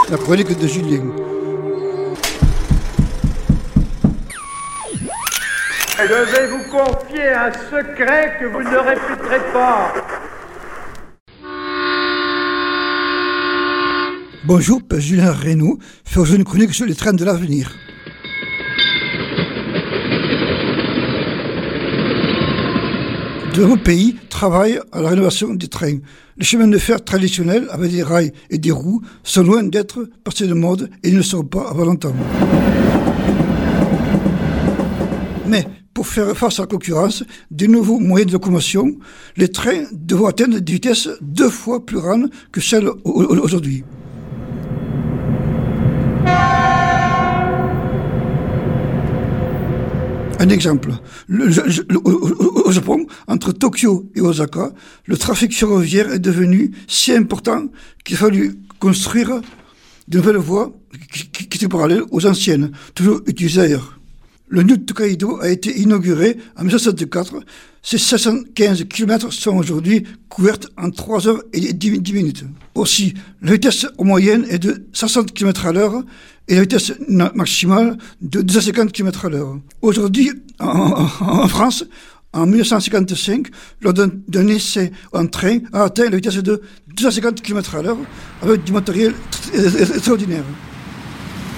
la chronique de Julien. Je vais vous confier un secret que vous ne répéterez pas. Bonjour, Julien Reynaud, faisant une chronique sur les trains de l'avenir. De nombreux pays travaillent à la rénovation des trains. Les chemins de fer traditionnels, avec des rails et des roues, sont loin d'être passés de mode et ne le seront pas avant longtemps. Mais pour faire face à la concurrence des nouveaux moyens de locomotion, les trains devront atteindre des vitesses 2 fois plus grandes que celles aujourd'hui. Un exemple, au Japon, entre Tokyo et Osaka, le trafic ferroviaire est devenu si important qu'il a fallu construire de nouvelles voies qui étaient parallèles aux anciennes, toujours utilisées ailleurs. Le New Tokaido a été inauguré en 1964. Ces 715 km sont aujourd'hui couvertes en 3 heures et 10 minutes. Aussi, la vitesse moyenne est de 60 km à l'heure et la vitesse maximale de 250 km à l'heure. Aujourd'hui, en France, en 1955, lors d'un essai en train, a atteint la vitesse de 250 km à l'heure avec du matériel extraordinaire.